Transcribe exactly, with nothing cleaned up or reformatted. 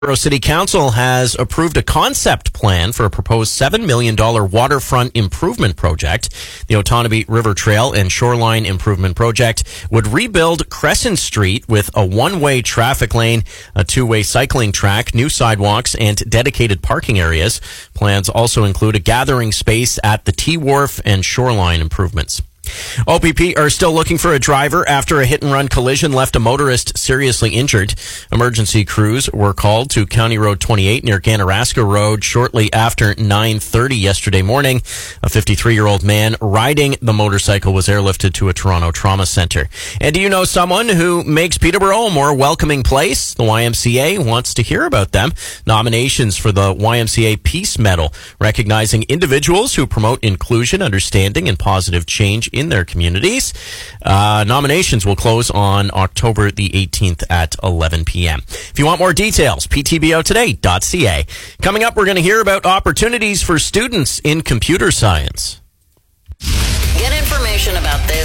Peterborough City Council has approved a concept plan for a proposed seven million dollars waterfront improvement project. The Otonabee River Trail and Shoreline Improvement Project would rebuild Crescent Street with a one-way traffic lane, a two-way cycling track, new sidewalks, and dedicated parking areas. Plans also include a gathering space at the T-Wharf and Shoreline improvements. O P P are still looking for a driver after a hit-and-run collision left a motorist seriously injured. Emergency crews were called to County Road twenty-eight near Ganaraska Road shortly after nine thirty yesterday morning. A fifty-three-year-old man riding the motorcycle was airlifted to a Toronto trauma center. And do you know someone who makes Peterborough a more welcoming place? The Y M C A wants to hear about them. Nominations for the Y M C A Peace Medal, recognizing individuals who promote inclusion, understanding, and positive change in their communities. Uh, nominations will close on October the eighteenth at eleven p.m. If you want more details, p t b o today dot c a. Coming up, we're going to hear about opportunities for students in computer science. Get information about this